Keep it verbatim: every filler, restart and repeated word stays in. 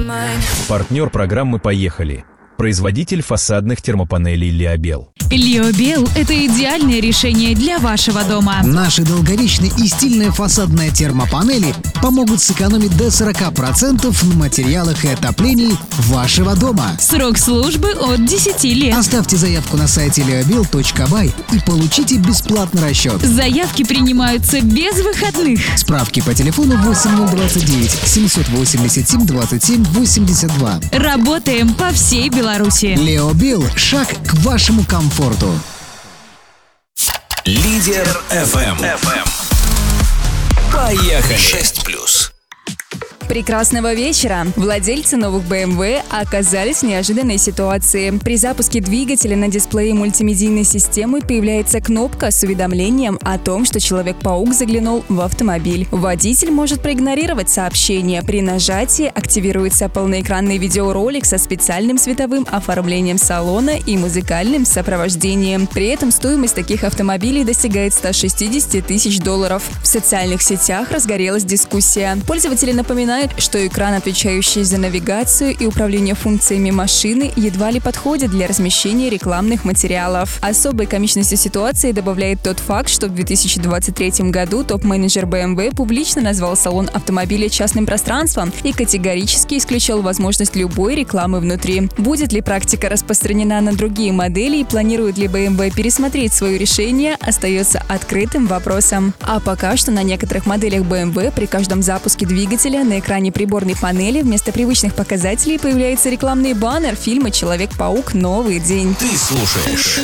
Партнер программы «Поехали». Производитель фасадных термопанелей «Лиобел». «Лиобел» — это идеальное решение для вашего дома. Наши долговечные и стильные фасадные термопанели помогут сэкономить до сорок процентов на материалах и отоплении вашего дома. Срок службы от десяти лет. Оставьте заявку на сайте лиобел точка бай и получите бесплатный расчет. Заявки принимаются без выходных. Справки по телефону восемь ноль двадцать девять семьсот восемьдесят семь двадцать семь восемьдесят два. Работаем по всей Беларуси. Лиобел – шаг к вашему комфорту. Лидер эф эм. Поехали! шесть плюс. Прекрасного вечера! Владельцы новых бэ эм вэ оказались в неожиданной ситуации. При запуске двигателя на дисплее мультимедийной системы появляется кнопка с уведомлением о том, что Человек-паук заглянул в автомобиль. Водитель может проигнорировать сообщение. При нажатии активируется полноэкранный видеоролик со специальным световым оформлением салона и музыкальным сопровождением. При этом стоимость таких автомобилей достигает ста шестидесяти тысяч долларов. В социальных сетях разгорелась дискуссия. Пользователи напоминают, что экран, отвечающий за навигацию и управление функциями машины, едва ли подходит для размещения рекламных материалов. Особой комичности ситуации добавляет тот факт, что в две тысячи двадцать третьем году топ-менеджер бэ эм вэ публично назвал салон автомобиля частным пространством и категорически исключил возможность любой рекламы внутри. Будет ли практика распространена на другие модели и планирует ли бэ эм вэ пересмотреть свое решение, остается открытым вопросом. А пока что на некоторых моделях бэ эм вэ при каждом запуске двигателя на экране приборной панели вместо привычных показателей появляется рекламный баннер фильма «Человек-паук. Новый день». Ты слушаешь